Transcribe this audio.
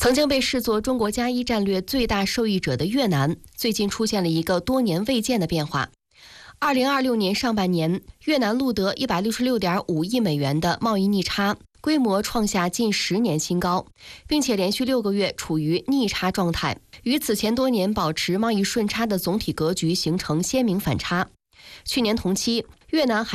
曾经被视作中国+1战略最大受益者的越南，最近出现了一个多年未见的变化。2026年上半年，越南录得166.5亿美元的贸易逆差，规模创下近10年新高，并且连续6个月处于逆差状态，与此前多年保持贸易顺差的总体格局形成鲜明反差。去年同期，越南还